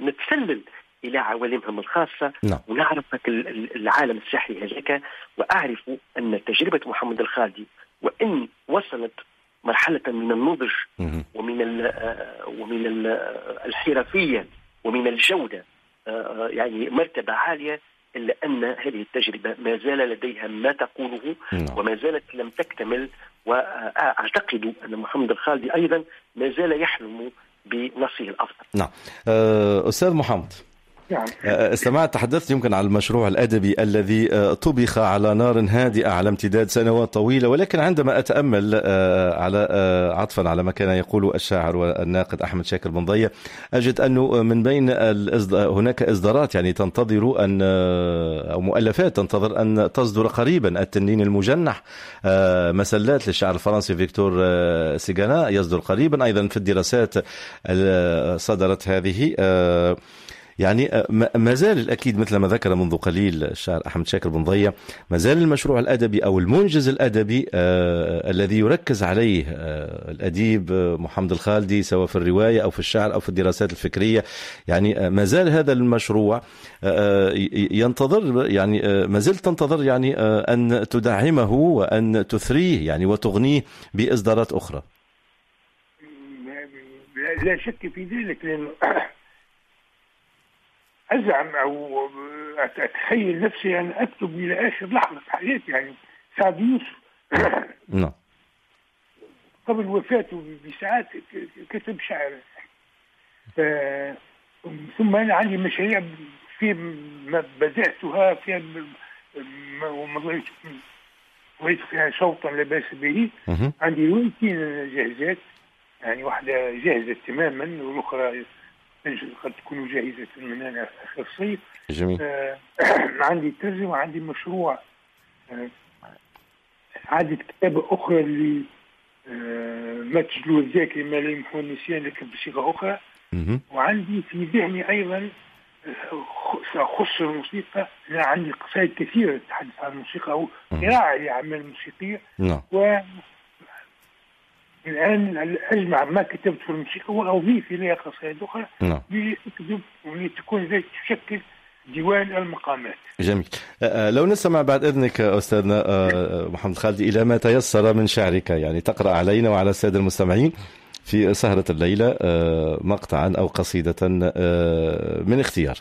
نتسلل إلى عوالمهم الخاصة. نعم. ونعرف العالم السحري هذاك، وأعرف أن تجربة محمد الخالدي وإن وصلت مرحلة من النضج ومن الحرفية ومن الجودة، يعني مرتبة عالية، إلا أن هذه التجربة ما زال لديها ما تقوله وما زالت لم تكتمل. وأعتقد أن محمد الخالدي أيضا ما زال يحلم بنصه الأفضل. نعم. أستاذ محمد، نعم. استمعت، تحدثت يمكن عن المشروع الأدبي الذي طبخ على نار هادئة على امتداد سنوات طويلة، ولكن عندما أتأمل على عطفا على ما كان يقول الشاعر والناقد أحمد شاكر بن ضية، أجد أنه من بين هناك إصدارات يعني تنتظر أن، أو مؤلفات تنتظر أن تصدر قريبا. التنين المجنح، مسلات للشاعر الفرنسي فيكتور سيغانا يصدر قريبا. أيضا في الدراسات صدرت هذه، يعني ما زال الأكيد مثل ما ذكر منذ قليل الشاعر أحمد شاكر بن ضية، ما زال المشروع الأدبي أو المنجز الأدبي الذي يركز عليه الأديب محمد الخالدي، سواء في الرواية أو في الشعر أو في الدراسات الفكرية، يعني ما زال هذا المشروع ينتظر، يعني ما زلت تنتظر يعني أن تدعمه وأن تثريه يعني وتغنيه بإصدارات أخرى. لا شك في ذلك، لأنه أزعم أو أتخيل نفسي أن أكتب إلى آخر لحظة في حياتي. يعني سعد يوسف نعم قبل وفاته بساعات كتب شعر. ثم أنا عندي مشاريع في ما بدأتها فيها ومضيت فيها شوطا لا بأس به. عندي روايتين جاهزات، يعني واحدة جاهزة تماما والأخرى قد تكون جاهزة من هنا آخر الصيف. جميل. عندي ترجمة وعندي مشروع عادة كتابة أخرى اللي ما تجلو الذاكرة ما لا يمحو النسيان لكن بصيغة أخرى. وعندي في ذهني أيضا خص الموسيقى. أنا عندي قصائد كثيرة تتحدث عن الموسيقى أو قراءة لأعمال موسيقية. الآن أجمع ما كتبت في الموسيقى وأضيف إليها قصائد أخرى لأكتب ولتكون ذلك تشكل ديوان المقامات. جميل. لو نسمع بعد إذنك أستاذنا محمد الخالدي إلى ما تيسر من شعرك، يعني تقرأ علينا وعلى السادة المستمعين في سهرة الليلة مقطعا أو قصيدة من اختيارك.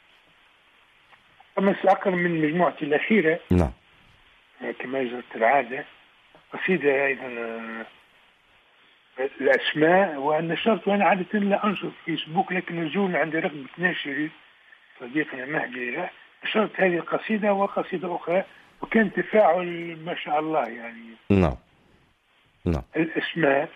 أما سأقرأ من مجموعتي الأخيرة. نعم. كما جرت العادة، قصيدة أيضا الأسماء. ونشرت، وأنا عادة لا أنشر في فيسبوك، لكن نزول عندي رغبة ناشري صديقنا مهدي نشرت هذه القصيدة وقصيدة أخرى، وكان تفاعل ما شاء الله يعني. نعم. نعم. الأسماء.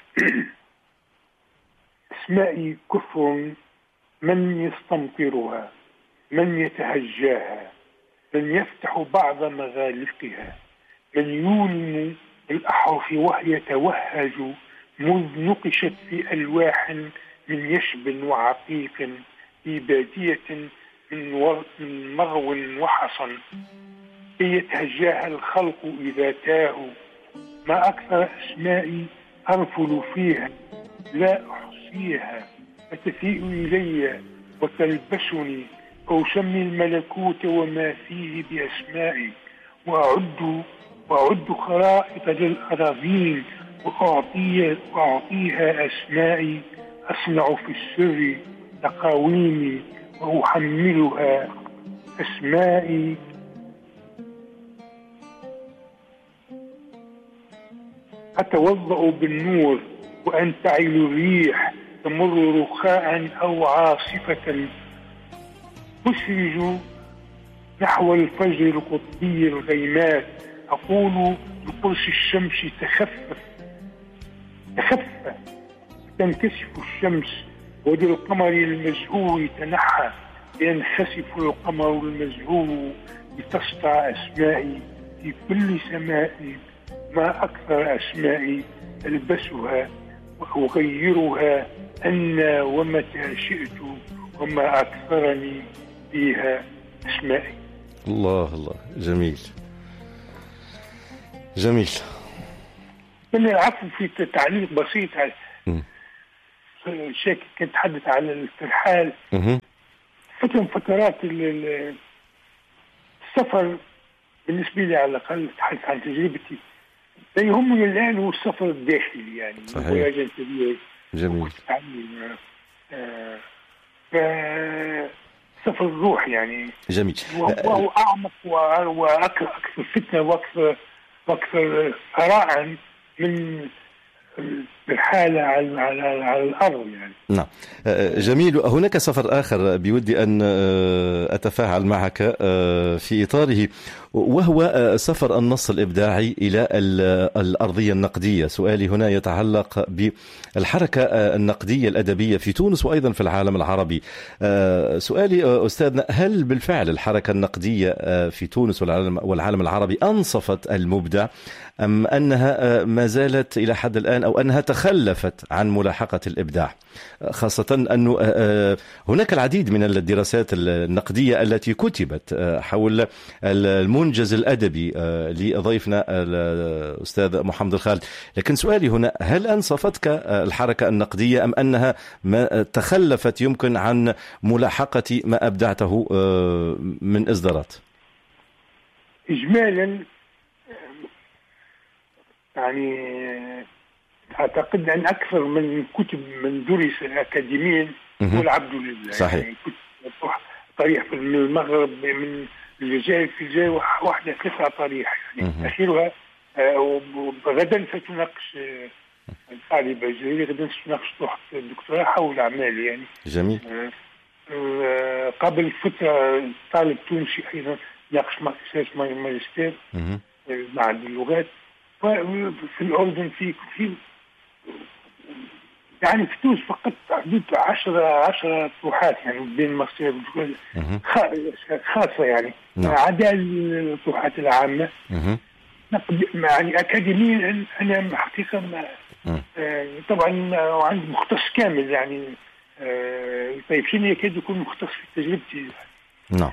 أسمائي كفر من يستمطرها، من يتهجاها، من يفتح بعض مغالقها، من يولم الأحرف وهي توهج، مذ نقشت في ألواح من يشب وعقيق، في بادية من مرو وحصن، يتهجاها الخلق إذا تاهوا. ما أكثر أسمائي أرفل فيها لا أحصيها، فتسيء إلي وتلبسني، أشمي الملكوت وما فيه بأسمائي، وأعد خرائط للأراضين، وأعطيها أسمائي، أصنع في السر تقاويمي وأحملها أسمائي. أتوضأ بالنور وأنتعل الريح تمر رخاء أو عاصفة، أسرج نحو الفجر القطبي الغيمات، أقول بقرص الشمس تخفف تنكشف الشمس، وللقمر المزهور تنحى ينخسف القمر المزهور، لتسطع أسمائي في كل سماء. ما أكثر أسمائي ألبسها وأغيرها أنا ومتى شئت، وما أكثرني فيها أسمائي. الله الله، جميل جميل. من العفو في تعليق بسيط على شيء كنت تحدث على الترحال. فترة من فترات السفر بالنسبة لي على الأقل، تحدث عن تجربتي، لا يهمني الآن هو السفر الداخلي، يعني صحيح. جميل. سفر الروح يعني. جميل. وهو أعمق وأكثر فتنة وأكثر ثراء من الحالة على الأرض يعني. نعم. جميل. هناك سفر آخر بودي أن أتفاعل معك في إطاره، وهو سفر النص الإبداعي إلى الأرضية النقدية. سؤالي هنا يتعلق بالحركة النقدية الأدبية في تونس وأيضا في العالم العربي. سؤالي أستاذنا، هل بالفعل الحركة النقدية في تونس والعالم العربي أنصفت المبدع، أم أنها ما زالت إلى حد الآن، أو أنها تخلفت عن ملاحقة الإبداع، خاصة أنه هناك العديد من الدراسات النقدية التي كتبت حول المنجز الأدبي لضيفنا الأستاذ محمد الخالد. لكن سؤالي هنا، هل أنصفتك الحركة النقدية أم أنها ما تخلفت يمكن عن ملاحقة ما أبدعته من إصدارات؟ إجمالا يعني أعتقد أن أكثر من كتب من درس أكاديميا والعبد لله. صحيح. يعني كتب طريح من المغرب، من الجزائر، في الجزائر واحدة 3 طريح يعني أخيرها غدا ستناقش الطالبة الجزائرية، غدا ستناقش الدكتوراه حول أعمال يعني. جميل. قبل فترة طالب تونسي أيضا ناقش ماجستير معهد اللغات. في الأردن في يعني في تونس فقط حدود 10 طروحات يعني بين الماجستير خاصة يعني. عدا الطروحات العامة. يعني أكاديميا أنا حقيقة طبعا عندي مختص كامل يعني. طيب شنو يكاد يكون مختص في تجربتي. نعم.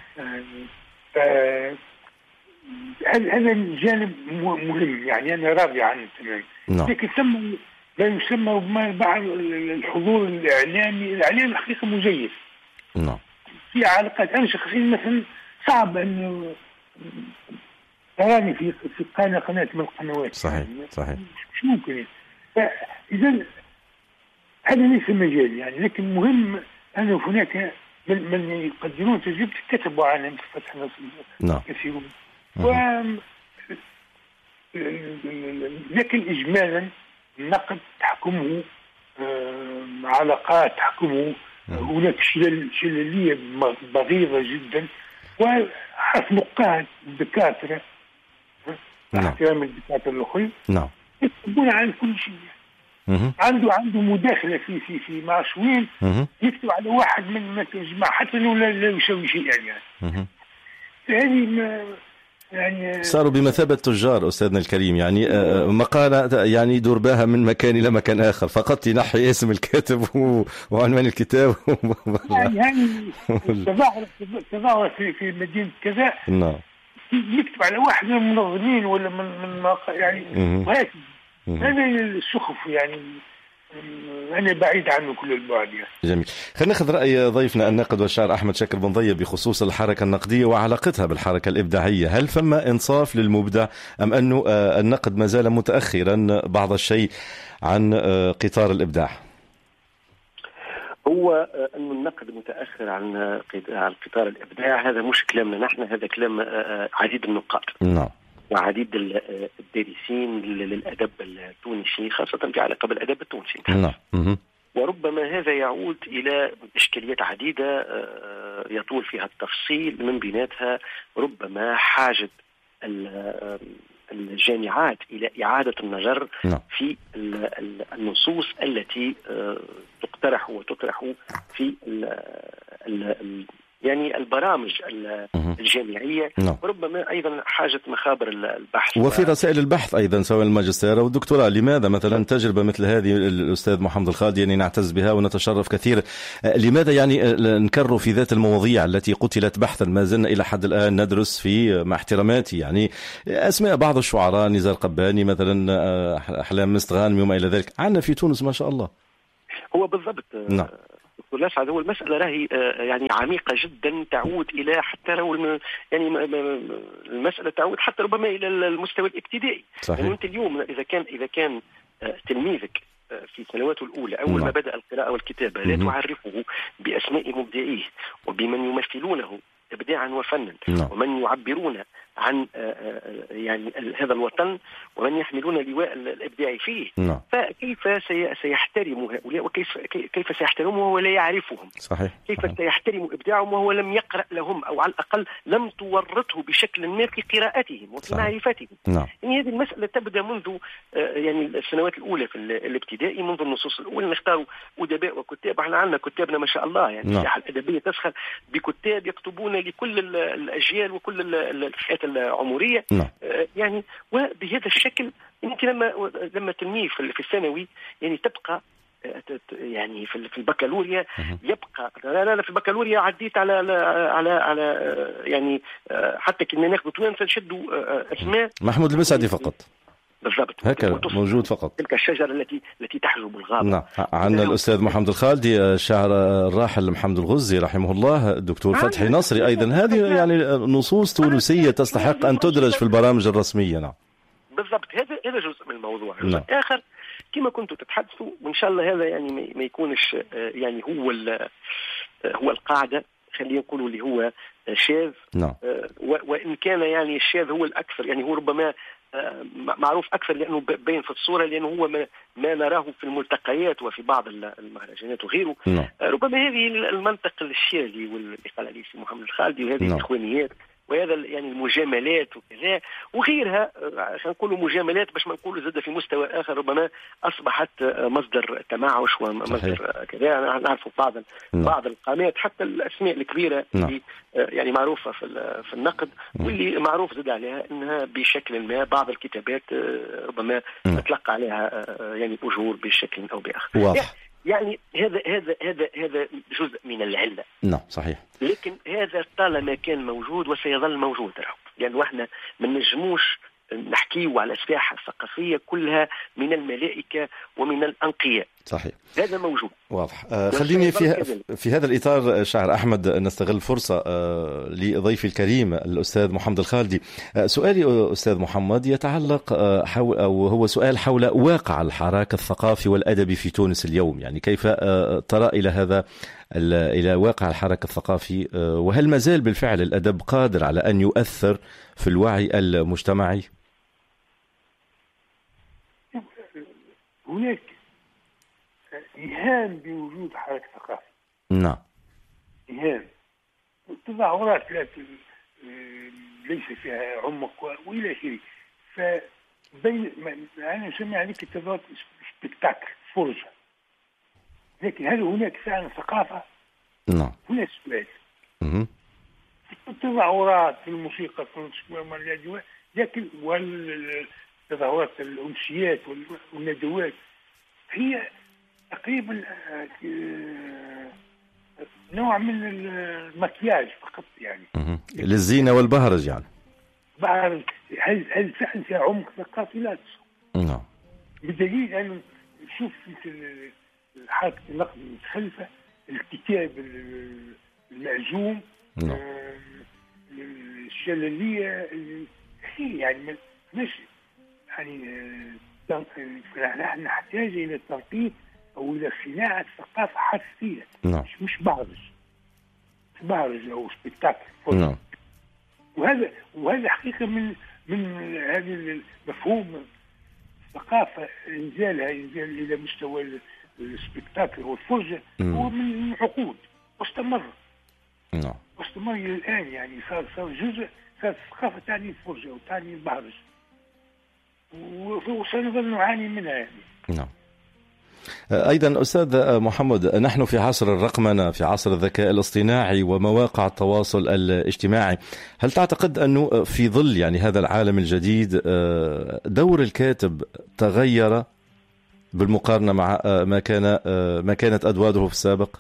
هذا الجانب مهم يعني، أنا راضي عنه تماما. لكن ثم ما يسمى بعض الحضور الإعلامي الحقيقة مزيف. نعم. في علاقات أنا شخصيا مثلا صعب أن تراني في قناة من القنوات. صحيح. صحيح. مش ممكن. إذا هذا ليس مجال يعني، لكن مهم أن هناك من يقدمون تجربة كتبوا عنها مثل فتح نصر كثيرون. لكن إجمالا النقد تحكمه علاقات، تحكمه هناك شلالية بغيضة جدا، وحرف نقاد الدكاترة احترام الدكاترة الأخرين يكتبون عن كل شيء. عنده مداخلة في معشوين يكتب على واحد من الجماعة حتى لو لا يسوي شيء يعني. هذه يعني صاروا بمثابة تجار أستاذنا الكريم يعني. مقالة يعني يدور بها من مكان إلى مكان آخر، فقط ينحي اسم الكاتب وعنوان الكتاب. يعني تظاهر في مدينة كذا. نعم. يكتب على واحد من المنظمين ولا من يعني وهكذا. هذا السخف يعني أنا بعيد عنه كل البعد يعني. جميل. خلينا ناخذ رأي ضيفنا الناقد والشاعر أحمد شاكر بن ضيب بخصوص الحركة النقدية وعلاقتها بالحركة الإبداعية. هل فم إنصاف للمبدع أم أنه النقد ما زال متأخرا بعض الشيء عن قطار الإبداع؟ هو أن النقد متأخر عن قطار الإبداع هذا مش كلامنا نحن، هذا كلام عديد النقاد. نعم. وعديد الدارسين للأدب التونسي، خاصة في علاقة بالأدب التونسي. نعم. وربما هذا يعود إلى إشكاليات عديدة يطول فيها التفصيل، من بيناتها ربما حاجة الجامعات إلى إعادة النظر في النصوص التي تقترح وتطرح في يعني البرامج الجامعية. وربما أيضا حاجة مخابر البحث وفي رسائل البحث أيضا سواء الماجستير أو الدكتوراه. لماذا مثلا تجربة مثل هذه الأستاذ محمد الخالد يعني نعتز بها ونتشرف كثير، لماذا يعني نكرر في ذات المواضيع التي قتلت بحثا؟ ما زلنا إلى حد الآن ندرس في مع احتراماتي يعني أسماء بعض الشعراء، نزار قباني مثلا، أحلام مستغانم وما إلى ذلك، عندنا في تونس ما شاء الله. هو بالضبط. نعم. دكتور الأسعد، هو المسألة راهي يعني عميقة جدا، تعود إلى حتى يعني المسألة تعود حتى ربما إلى المستوى الابتدائي. صحيح. يعني أنت اليوم إذا كان تلميذك في سنواته الأولى أول ما بدأ القراءة والكتابة لا تعرفه بأسماء مبدعيه وبمن يمثلونه إبداعا وفنا ومن يعبرون عن يعني هذا الوطن ومن يحملون لواء الإبداع فيه، فكيف سيحترم هؤلاء وكيف سيحترمهم وهو لا يعرفهم؟ صحيح. كيف سيحترم إبداعهم وهو لم يقرأ لهم أو على الأقل لم تورطه بشكل ما في قراءتهم وفي معرفتهم؟ يعني هذه المسألة تبدأ منذ يعني السنوات الأولى في الابتدائي، منذ النصوص الأولى نختار أدباء وكتاب. احنا عندنا كتابنا ما شاء الله، يعني الساحة الأدبية تسخر بكتاب يكتبون لكل الأجيال وكل الفئات العمرية. يعني وبهذا الشكل يمكن لما تلميذ في الثانوي يعني تبقى يعني في البكالوريا يبقى لا في البكالوريا عديت على يعني حتى كنا ناخذ توانسه نشدوا اسماء محمود المسعدي فقط. بالضبط هكذا موجود فقط. تلك الشجرة التي تحجب الغابة. نعم. عندنا الأستاذ محمد الخالدي، الشاعر الراحل محمد الغزي رحمه الله، الدكتور فتحي نصري أيضا. هذه يعني نصوص تونسية تستحق أن تدرج في البرامج الرسمية. نعم بالضبط. هذا جزء من الموضوع. جزء آخر كما كنتوا تتحدثوا، وإن شاء الله هذا يعني ما يكونش يعني هو القاعدة، خلينا نقولوا اللي هو شاذ. وإن كان يعني الشاذ هو الأكثر، يعني هو ربما معروف أكثر لأنه بين في الصورة، لأنه هو ما نراه في الملتقيات وفي بعض المهرجانات وغيره. ربما هذه المنطق الشاذي واللي قال عليه محمد الخالدي وهذه الإخوانيات وهذا يعني المجاملات وكذا وغيرها، خلينا نقولوا مجاملات باش ما نقولوا زاد في مستوى آخر، ربما أصبحت مصدر تمعش ومصدر كذا. نعرف بعض القامات حتى الأسماء الكبيرة اللي يعني معروفة في النقد واللي معروف زاد عليها أنها بشكل ما بعض الكتابات ربما تتلقى عليها يعني أجور بشكل أو بآخر. يعني هذا جزء من العلة. نعم صحيح. لكن هذا طالما كان موجود وسيظل موجود، لأنه احنا ما نجموش نحكيه على الساحة الثقافية كلها من الملائكة ومن الأنقياء. صحيح. هذا موجود. واضح. خليني في هذا الإطار شاعر أحمد نستغل الفرصة لضيفي الكريم الأستاذ محمد الخالدي. سؤالي أستاذ محمد يتعلق أو هو سؤال حول واقع الحراك الثقافي والأدبي في تونس اليوم. يعني كيف ترى إلى واقع الحراك الثقافي، وهل ما زال بالفعل الأدب قادر على أن يؤثر في الوعي المجتمعي؟ هناك إيهام بوجود حراك ثقافي. نعم. إيهام تظاهرات ليس فيها عمق وإلى آخره. فبين أنا أسمي عليك التظاهرات سبيكتاكل فرجة، لكن هل هناك فعلا ثقافة؟ نعم. هنا السؤال. في التظاهرات في الموسيقى في لكن والتظاهرات الأمسيات والندوات هي تقريبا نوع من المكياج فقط، يعني للزينة والبهرج. يعني هل فعلا فيها عمق ثقافي؟ لا. نعم. بدليل أنه شوف في حركة النقد المتخلفة، الكتاب المأزوم، الشلالية، يعني مش يعني نحن نحتاج إلى التنقيط أو إلى صناعة ثقافة حرفية. مش بهرج أو سبيكتاكل. وهذا حقيقة من هذا المفهوم الثقافة إنزال إلى مستوى السبيكتاكل والفرجة هو من عقود واستمر. واستمر إلى الآن، يعني صار جزء، صار الثقافة تعني الفرجة وتعني البهرج، وسنظل نعاني منها يعني. نعم. أيضا أستاذ محمد، نحن في عصر الرقمنة، في عصر الذكاء الاصطناعي ومواقع التواصل الاجتماعي. هل تعتقد أنه في ظل يعني هذا العالم الجديد دور الكاتب تغير بالمقارنة مع ما كانت أدواره في السابق؟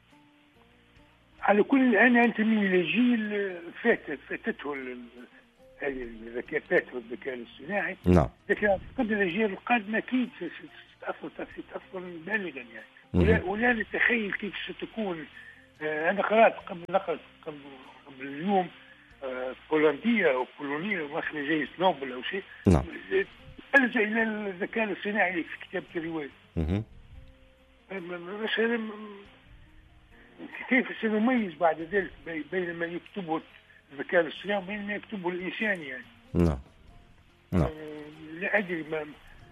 على كل أنا أنتمي إلى جيل فاتته هذه الذكاء والذكاء الاصطناعي. نعم. لكن أعتقد الأجيال القادمة أكيد ستأثر بالغا، يعني ولا نتخيل كيف ستكون. أنا قرأت قبل اليوم بولندية أو بولونية واخذة جائزة نوبل أو شيء، نعم، ألجأ إلى الذكاء الاصطناعي في كتابة الرواية. مثلا كيف سنميز بعد ذلك بين ما يكتبه الذكاء الاصطناعي وبين ما يكتبه الإنسان يعني؟ نعم، نعم. لا أدري، ما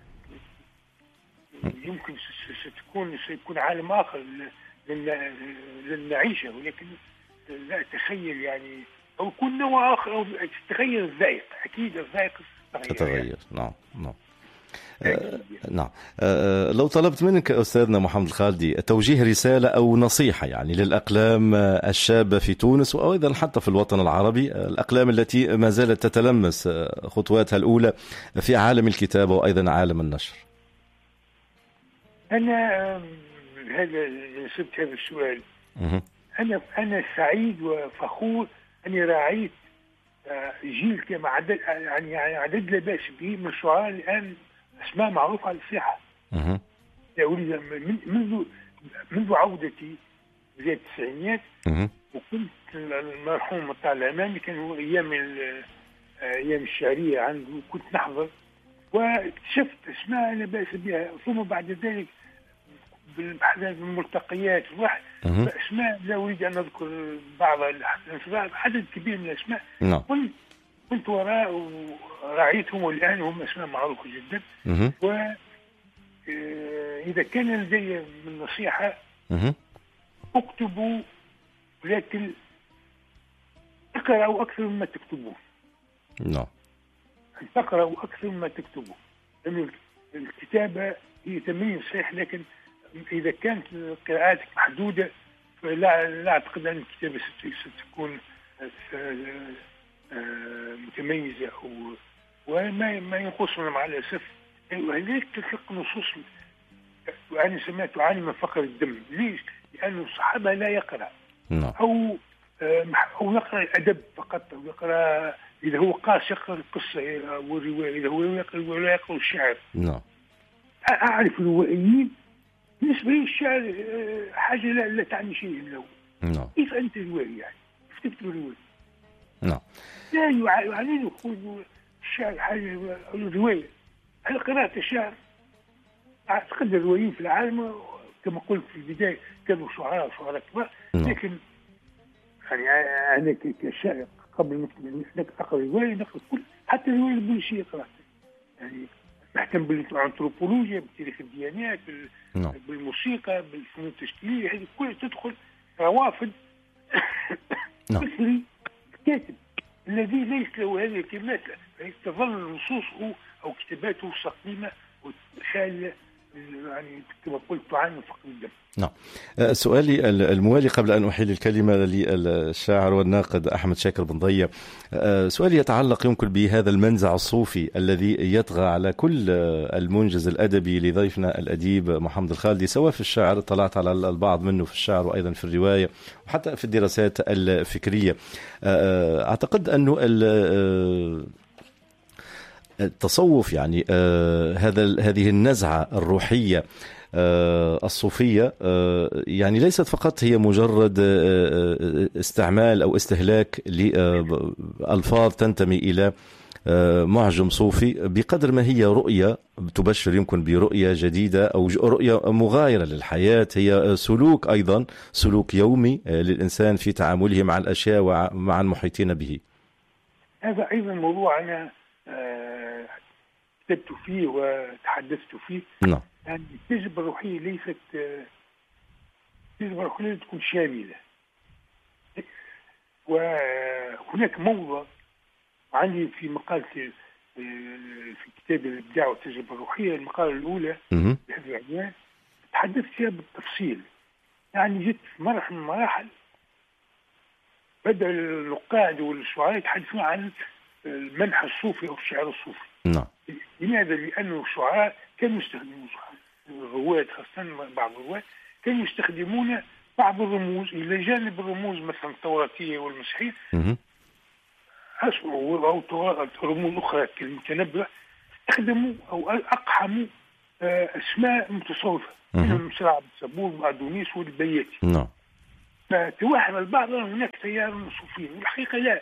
يمكن سيكون عالم آخر لن نعيشه، ولكن لا أتخيل يعني، أو يكون نوع آخر، أو تتغير الذائق. أكيد الذائق تتغير يعني. نعم، نعم. نعم. لو طلبت منك أستاذنا محمد الخالدي توجيه رسالة أو نصيحة يعني للأقلام الشابة في تونس وأيضا حتى في الوطن العربي، الأقلام التي ما زالت تتلمس خطواتها الأولى في عالم الكتابة وأيضا عالم النشر. أنا نسبت هذا السؤال. أنا سعيد وفخور أني راعيت جيل كما عدد لا بأس به من الشعراء الآن أسماء معروفة على الساحة. منذ عودتي في التسعينيات، وكنت المرحوم مطلع الأمامي كان هو أيام الشعرية عنده، كنت نحضر واكتشفت أسماء لا بأس بها. ثم بعد ذلك بالملتقيات الواحد أسماء لا أريد أن أذكر بعضها، عدد كبير من الأسماء كنت وراء ورعيتهم، والآن هم أسماء معروفة جدا. وإذا كان لدي من نصيحة، اكتبوا، ولكن اقرأوا أكثر مما تكتبون. تقرأوا أكثر مما تكتبون، لأن الكتابة هي تمرين صحيح، لكن إذا كانت قراءاتك محدودة فلا أعتقد أن الكتابة ستكون متميزة، وما ينقصنا مع الأسف. هناك تلقى نصوص، وأنا سمعت تعاني من فقر الدم. ليش؟ لأن صاحبها لا يقرأ، أو يقرأ الأدب فقط، أو يقرأ إذا هو قاس يقرأ القصة والرواية، إذا هو يقرأ ولا يقرأ الشعر. أعرف روائيين بالنسبة لي الشعر حاجة لا تعني شيء له. كيف أنت رواية يعني؟ كيف تكتب رواية؟ لا يعني يقول الشعر حاجة، الرواية. هل قرأت الشعر؟ أعتقد الروائيين في العالم كما قلت في البداية كانوا شعراء كبار، لكن يعني أنا كشاعر قبل أن أقرأ رواية نقرأ حتى الرواية البوليسية قرأتها، يعني نهتم بالأنثروبولوجيا، بتاريخ الديانات، بالموسيقى، بالفنون التشكيلية، هذه كلها تدخل روافد مثل الكاتب الذي ليس له هذه الكلمات، تظل نصوصه أو كتاباته سقيمة وخالية، يعني كما قلت تعاني من فقر الدم. نعم. سؤالي الموالي قبل أن أحيل الكلمة للشاعر والناقد أحمد شاكر بن ضية، سؤالي يتعلق يمكن بهذا المنزع الصوفي الذي يطغى على كل المنجز الأدبي لضيفنا الأديب محمد الخالدي، سواء في الشعر، طلعت على البعض منه في الشعر وأيضا في الرواية وحتى في الدراسات الفكرية. أعتقد أنه التصوف يعني هذه النزعة الروحية الصوفية يعني ليست فقط هي مجرد استعمال أو استهلاك لألفاظ تنتمي إلى معجم صوفي، بقدر ما هي رؤية تبشر يمكن برؤية جديدة أو رؤية مغايرة للحياة، هي سلوك أيضا، سلوك يومي للإنسان في تعامله مع الأشياء ومع المحيطين به. هذا أيضا موضوع أنا كتبت فيه وتحدثت فيه. نعم. يعني التجربة الروحية ليست التجربة الروحية تكون شاملة، وهناك موضة عندي في مقالتي في كتاب الإبداع والتجربة الروحية، المقالة الأولى بهذا العنوان تحدثت فيها بالتفصيل. يعني جيت في مرحلة من المراحل بدأ النقاد والشعراء يتحدثون عن المنحى الصوفي أو الشعر الصوفي. نعم. لماذا؟ لأن الشعراء كانوا يستخدمون، الرواة خاصة بعض الرواة كانوا يستخدمون بعض الرموز إلى جانب الرموز مثلا التوراتية والمسيحية، أو رموز أخرى كالمتنبأ، استخدموا أو أقحموا أسماء متصوفة منهم سلعب الصبور وأدونيس والبياتي. نعم. فتوهم البعض أن هناك تيار صوفي، والحقيقة لا.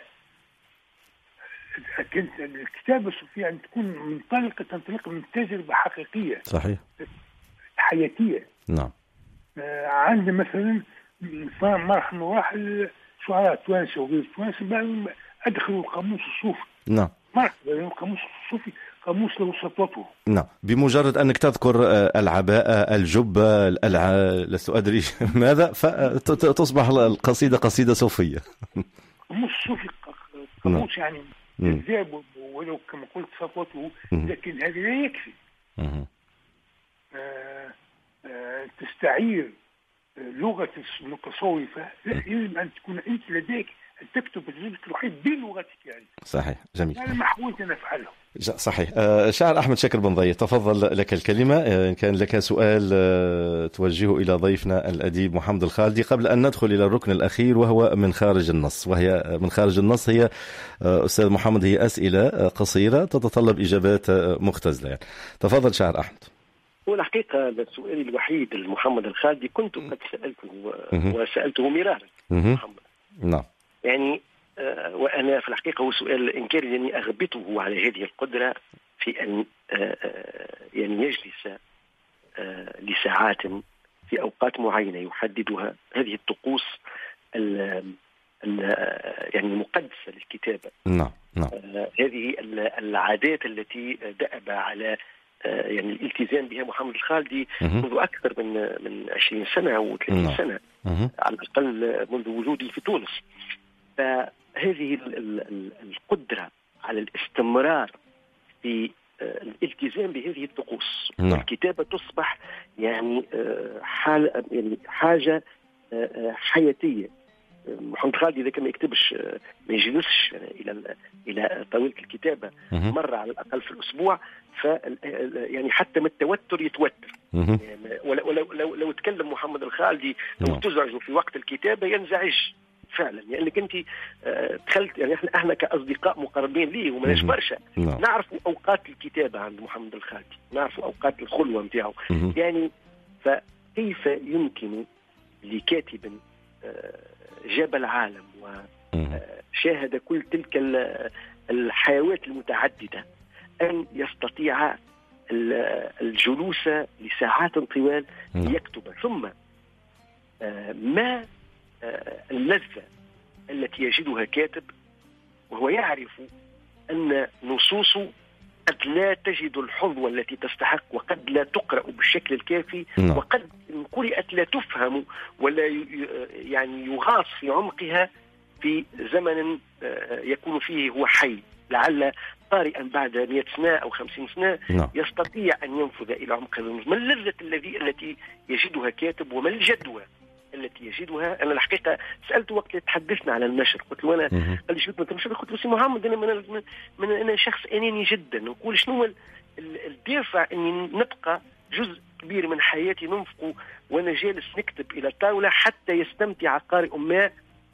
كانت الكتابة الصوفية أن تكون تنطلق من تجربة حقيقية صحيح حياتية. نعم. عندنا مثلا مرحل مراحل شعراء توانسة وغير توانسة أدخلوا القاموس الصوفي. نعم. القاموس الصوفي قاموس له سطوته. نعم. بمجرد أنك تذكر العباءة، الجبة، لست أدري ماذا، فتصبح القصيدة قصيدة صوفية. قاموس صوفي قاموس يعني جذاب، ولو كما قلت سطوته، لكن هذا لا يكفي. تستعير لغة المتصوفة، لا، يجب أن تكون أنت لديك أن تكتب تجربتك الوحيد بلغتك يعني. صحيح، جميل. هذا ما حاولت أن أفعله. صحيح. شاعر أحمد شاكر بن ضي، تفضل لك الكلمة إن كان لك سؤال توجهه إلى ضيفنا الأديب محمد الخالدي، قبل أن ندخل إلى الركن الأخير وهو من خارج النص. وهي من خارج النص هي أستاذ محمد هي أسئلة قصيرة تتطلب إجابات مختزلة يعني. تفضل شاعر أحمد. هو الحقيقة السؤال الوحيد لمحمد الخالدي كنت قد سألته وسألته مرارا محمد. نعم. يعني وأنا في الحقيقة هو سؤال إنكاري، يعني أغبطه على هذه القدرة في أن يعني يجلس لساعات في أوقات معينة يحددها هذه الطقوس يعني المقدسة للكتابة. نعم. نعم. هذه العادات التي دأب على يعني الالتزام بها محمد الخالدي منذ أكثر من 20 سنة أو 30 سنة على الأقل منذ وجودي في تونس. فهذه القدرة على الاستمرار في الالتزام بهذه الطقوس والكتابة تصبح يعني حاجة حياتية. محمد خالد إذا كان ما يكتبش ما يجلسش إلى طاولة الكتابة مرة على الأقل في الأسبوع، يعني حتى من التوتر يتوتر. يعني لو تكلم محمد الخالدي لو تزعج في وقت الكتابة ينزعج فعلا، لأنك أنت دخلت يعني احنا كأصدقاء مقربين ليه ومناش برشا نعرف أوقات الكتابة عند محمد الخالدي، نعرف أوقات الخلوة متاعه. يعني فكيف يمكن لكاتب جاب العالم وشاهد كل تلك الحيوات المتعددة أن يستطيع الجلوس لساعات طوال ليكتب؟ ثم ما اللذة التي يجدها كاتب وهو يعرف أن نصوصه قد لا تجد الحظوة التي تستحق، وقد لا تقرأ بالشكل الكافي، وقد إن قرأت لا تفهم ولا يعني يغاص في عمقها في زمن يكون فيه هو حي، لعل طارئا بعد 100 سنة أو 50 سنة يستطيع أن ينفذ إلى عمق هذا. ما اللذة التي يجدها كاتب وما الجدوى التي يجدها؟ أنا الحقيقة سألت وقت تحدثنا على النشر، قلت له أنا قال لي شو بدك تنشر؟ قلت له سي محمد أنا شخص أناني جدا، نقول شنو الدافع أني نبقى جزء كبير من حياتي ننفقه وأنا جالس نكتب إلى الطاولة حتى يستمتع قارئ ما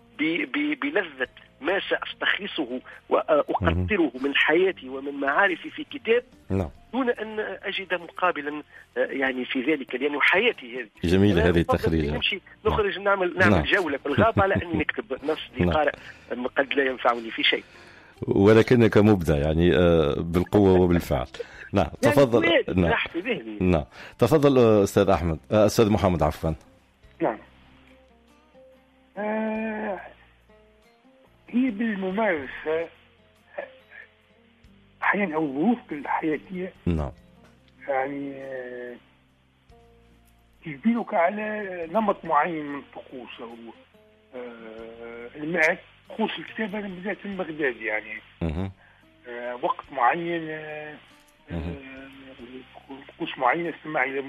بلذة ما سأستخلصه وأقطره من حياتي ومن معارفي في كتاب دون أن أجد مقابلا يعني في ذلك، لأنه حياتي هذه. جميل هذه التخريج. نمشي نخرج نعمل جولة في الغابة على أني نكتب نص لقارئ قد لا ينفعني في شيء، ولكنك مبدع يعني بالقوة وبالفعل. نعم تفضل. نعم تفضل أستاذ أحمد، أستاذ محمد عفوا. نعم. هي بالممارسة أحيانا أو ظروف الحياتية يعني تجبرك على نمط معين من الطقوس أو المعك. طقوس الكتابة بالذات من بغداد يعني وقت معين، طقوس معينة استماع إلى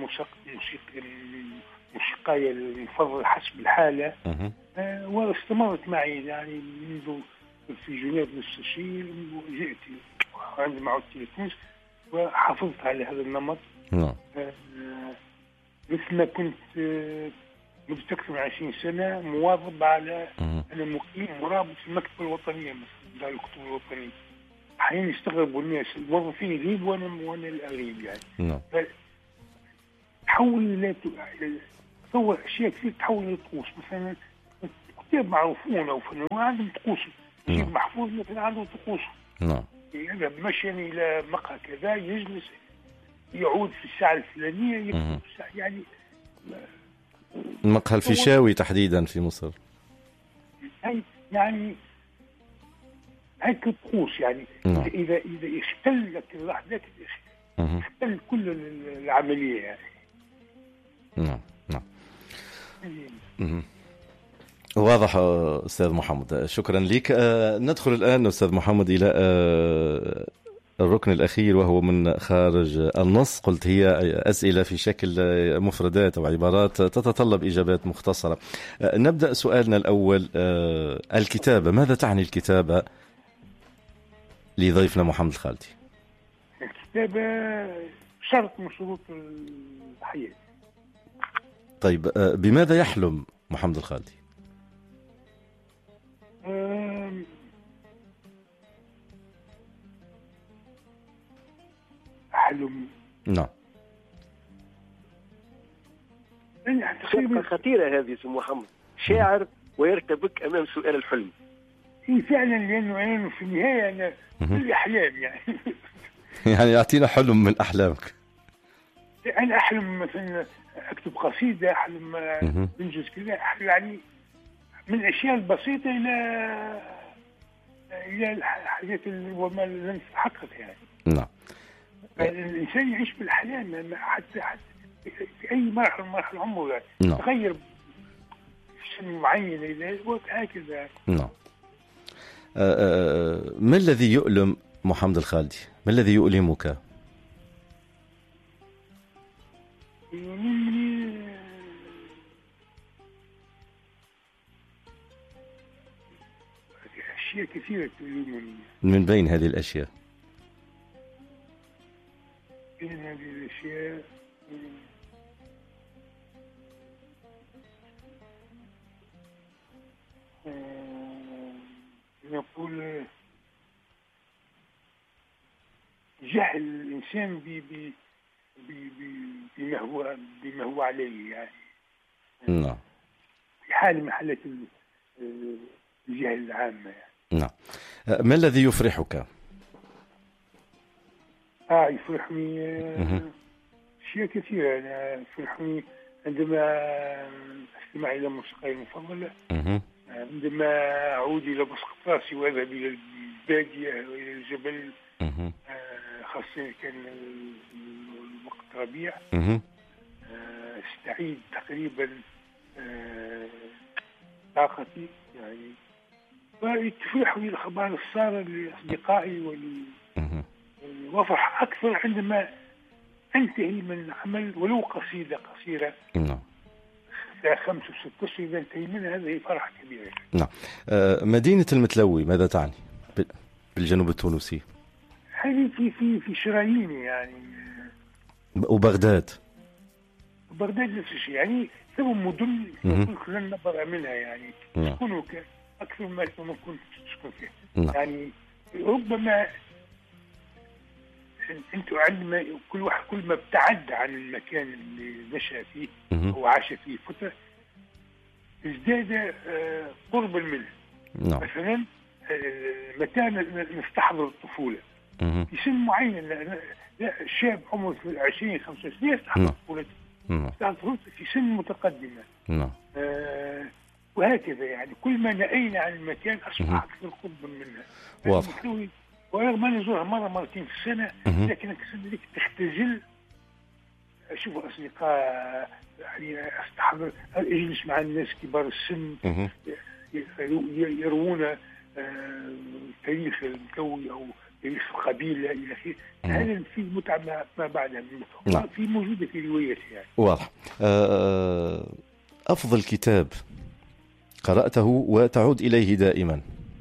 موسيقاي المفضل حسب الحالة، واستمرت معي يعني منذ في جنيف مستشير وجئت عندما عدت إلى تونس وحافظت على هذا النمط. مثل ما كنت منذ أكثر من 20 سنة مواظب على أنا مقيم مرابط في المكتبة الوطنية مثل دار الكتب الوطنية. أحيانا يستغربوا الناس الموظفين يغيب وأنا الأغيب يعني. تحول إلى تصور أشياء كثير تحول إلى طقوس. مثلا كتاب معروفون أو فنانين عندهم طقوس، نجيب محفوظ مثلا عنده طقوس. نعم. هذا مشى إلى مقهى كذا، يجلس يعود في الساعة الفلانية، يكتب يعني المقهى الفيشاوي تحديدا في مصر. يعني هيك طقوس يعني. إذا اختل لك اللحظة اختل كل العملية يعني. نعم. واضح أستاذ محمد، شكرا لك. ندخل الآن أستاذ محمد إلى الركن الأخير، وهو من خارج النص. قلت هي أسئلة في شكل مفردات أو عبارات تتطلب إجابات مختصرة. نبدأ سؤالنا الأول. الكتابة، ماذا تعني الكتابة لضيفنا محمد الخالدي؟ الكتابة شرط من شروط الحياة. طيب، بماذا يحلم محمد الخالدي؟ أحلم. نعم. صفقة خطيرة هذه سي محمد، شاعر ويرتبك أمام سؤال الحلم. هي فعلا، لأنه في النهاية أنا كل أحلام يعني. يعني يعطينا حلم من أحلامك. أنا أحلم مثلا أكتب قصيدة، أحلم أنجز كذا، أحلم يعني من الأشياء البسيطة إلى الحاجات وما لم تتحقق يعني. نعم. الإنسان يعيش بالأحلام حتى في أي مرحلة من مراحل عمره يعني. نعم. تغير في سن معين وهكذا. نعم. ما الذي يؤلم محمد الخالدي؟ ما الذي يؤلمك؟ يؤلمني أشياء كثيرة تؤلمني. من بين هذه الأشياء؟ بين هذه الأشياء نقول جهل الإنسان بما هو عليه يعني. نعم. في حال من حالات الجهل العامة يعني. نعم. ما الذي يفرحك؟ يفرحني أشياء كثيرة. أنا يفرحني عندما أستمع إلى موسيقى المفضلة، عندما أعود إلى بسط راسي وأذهب إلى البادية وإلى الجبل، خاصة كان الوقت ربيع، استعيد تقريبا طاقتي يعني. وتفرحني الأخبار السارة لأصدقائي وأفرح أكثر عندما أنتهي من عمل ولو قصيدة قصيرة. نعم. 5 و6 أشهر إذا انتهي منها، هذه فرحة كبيرة. نعم. مدينة المتلوي ماذا تعني بالجنوب التونسي؟ هذه في شرايين يعني. وبغداد؟ بغداد نفس الشيء يعني. ثم مدن لن نبرأ منها يعني. تكونوا أكثر ما كنت تسكن فيها. يعني ربما أنتم عندما كل ما ابتعد عن المكان اللي نشأ فيه أو عاش فيه فترة، ازداد قربا منه. مثلا متى نستحضر الطفولة في سن معين. لا شاب عمره 20-25 يستحضر طفولته، يستحضر في سن متقدمة. وهكذا يعني. كل ما نأينا عن المكان أصبح أكثر قربا منها. واضح. ورغم أن نزورها مرتين في السنة، لكن السنة ذيك تختزل. أشوف أصدقاء يعني، أستحضر أجلس مع الناس كبار السن يروون تاريخ المتلوي أو تاريخ القبيلة إلى آخره. هذا في متعة ما بعدها في موجودة في روايتي يعني. واضح. أفضل كتاب قرأته وتعود إليه دائما؟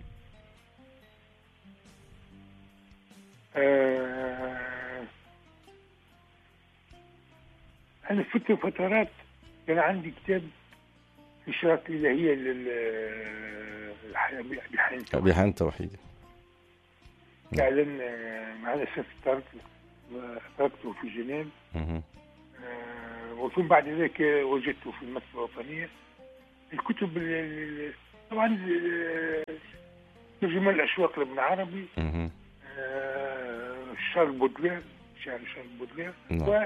أنا فترات كان عندي كتاب إشارات إلهية بحان التوحيد. فعلا مع الأسف تركته في جنيف. وثم بعد ذلك وجدته في المكتبة الوطنية الكتب طبعا ترجمة الأشواق لابن عربي، شارل بودلير، شعر شارل بودلير، و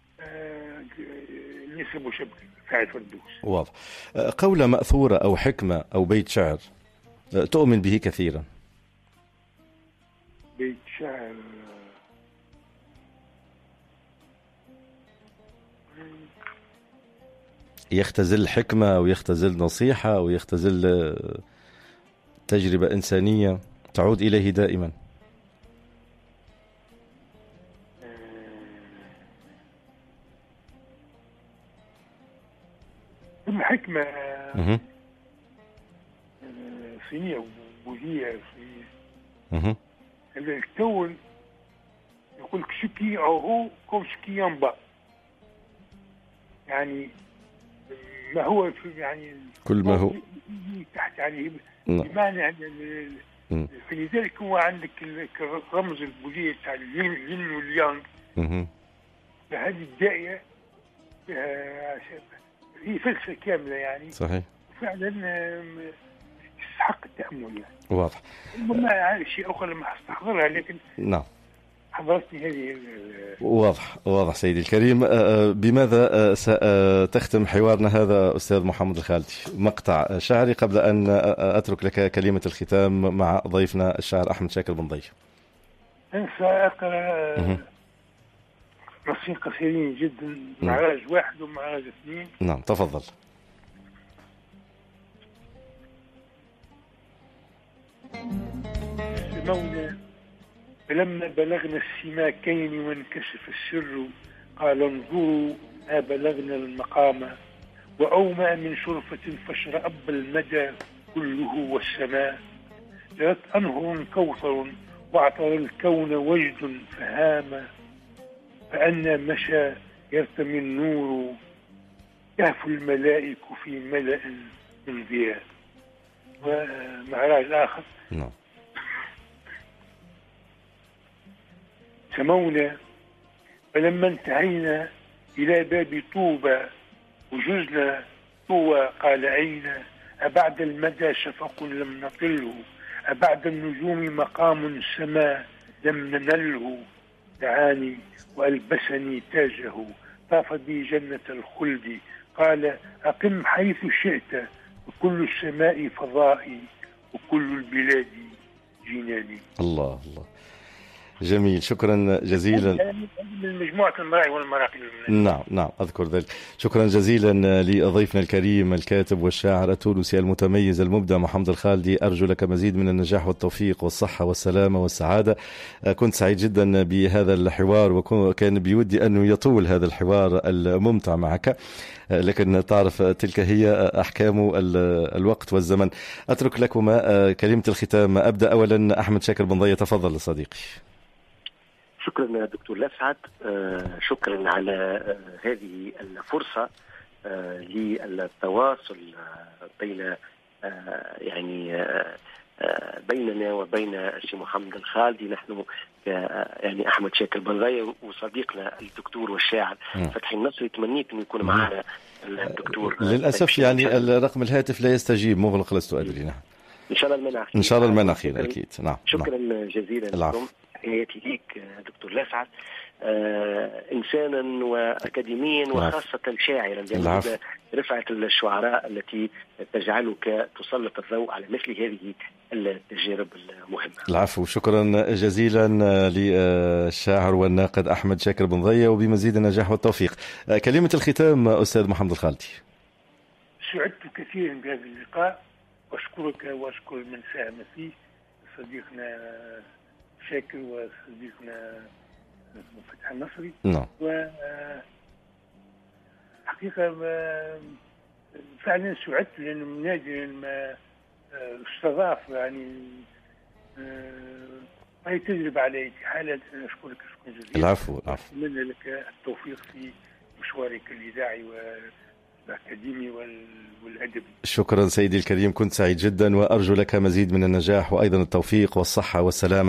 نسب وشبك سعيد فردوس. واضح. قولة مأثورة أو حكمة أو بيت شعر تؤمن به كثيرا؟ بيت شعر يختزل حكمة أو يختزل نصيحة أو يختزل تجربة إنسانية تعود إليه دائما. الحكمة صينية وبوذية صينية. الكون يقول شكي أو هو كو شكي ينبأ، يعني ما هو يعني كل ما هو تحت يعني بمعنى فلذلك هو عندك الرمز البوذية تاع الين واليانغ، فهذه الدائرة هي فلسفة كاملة يعني. صحيح. فعلا يستحق التأمل يعني. واضح. ربما شيء آخر لما أستحضرها، لكن نعم حضرتني هذه. واضح سيدي الكريم. بماذا ستختم حوارنا هذا أستاذ محمد الخالدي؟ مقطع شعري قبل أن أترك لك كلمة الختام مع ضيفنا الشاعر أحمد شاكر بن ضيف. سأقرأ نصين قصيرين جدا، معراج 1 ومعراج 2. نعم تفضل. سمونا فلما بلغنا السماكين وانكشف السر قال انظروا ما بلغنا المقام، وأومأ من شرفة فاشرأب المدى كله والسماء، جرت أنهر كوثر واعطر الكون وجد فهام، فأنا مشى يرتمي النور يهفو الملائك في ملأ من ضياء. ومعراج آخر. نعم. سمونا فلما انتهينا إلى باب طوبى وجزنا طوى قال أين، أبعد المدى شفق لم نطله، أبعد النجوم مقام سما لم ننله، دعاني وألبسني تاجه طاف بي جنة الخلد، قال أقم حيث شئت وكل السماء فضائي وكل البلاد جناني. الله الله، جميل، شكرا جزيلا. من مجموعة المراعي والمراقي. نعم أذكر ذلك. شكرا جزيلا لضيفنا الكريم الكاتب والشاعر التونسي المتميز المبدع محمد الخالدي. أرجو لك مزيد من النجاح والتوفيق والصحة والسلامة والسعادة. كنت سعيد جدا بهذا الحوار، وكان بودي أنه يطول هذا الحوار الممتع معك، لكن تعرف تلك هي أحكام الوقت والزمن. أترك لكما كلمة الختام. أبدأ أولا أحمد شاكر بن ضيف، تفضل صديقي. شكرا دكتور لسعد، شكرا على هذه الفرصة للتواصل بين بيننا وبين الشيخ محمد الخالدي. نحن يعني أحمد شاكر بن ضيف وصديقنا الدكتور والشاعر فتحي النصري، تمنيت أن يكون معنا الدكتور. للأسف يعني الرقم الهاتف لا يستجيب، مغلق، لست أدري. نعم إن شاء الله المنع خير. إن شاء الله المنع خير أكيد. نعم شكرا جزيلا لكم. تحياتي ليك دكتور لسعد، إنسانا وأكاديميا وخاصة شاعرا، لأن رفعت الشعراء التي تجعلك تسلط الضوء على مثل هذه التجارب المهمة. العفو، شكرا جزيلا للشاعر والناقد أحمد شاكر بن ضيف، وبمزيد النجاح والتوفيق. كلمة الختام أستاذ محمد الخالدي. سعدت كثيرا بهذا اللقاء، وأشكرك وأشكر من ساهم فيه، صديقنا شاكر وصديقنا فتحي النصري. نعم. حقيقة فعلا سعدت، لأنه من نادر ما استضاف يعني هي تجربة على حالة. أشكرك شكرا جزيلا. العفو. أتمنى لك التوفيق في مشوارك الإذاعي والأكاديمي والأدبي. شكرا سيدي الكريم، كنت سعيد جدا، وأرجو لك مزيد من النجاح وأيضا التوفيق والصحة والسلامة.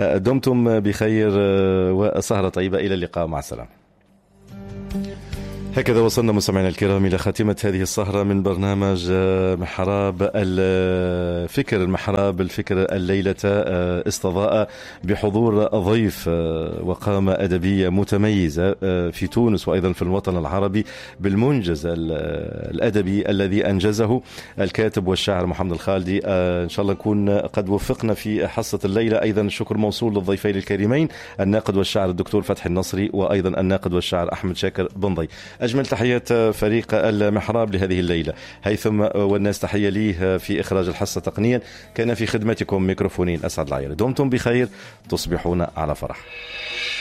دمتم بخير وسهرة طيبة، إلى اللقاء، مع السلامة. هكذا وصلنا مستمعينا الكرام إلى خاتمة هذه السهرة من برنامج محراب الفكر. الفكر الليلة استضاء بحضور ضيف وقامة أدبية متميزة في تونس وأيضا في الوطن العربي بالمنجز الأدبي الذي أنجزه الكاتب والشاعر محمد الخالدي. إن شاء الله نكون قد وفقنا في حصة الليلة. أيضا الشكر موصول للضيفين الكريمين الناقد والشاعر الدكتور فتحي النصري وأيضا الناقد والشاعر أحمد شاكر بنضي. أجمل تحيات فريق المحراب لهذه الليلة. هيثم والناس تحية ليه في إخراج الحصة تقنيا. كان في خدمتكم ميكروفونين أسعد العيار. دمتم بخير، تصبحون على فرح.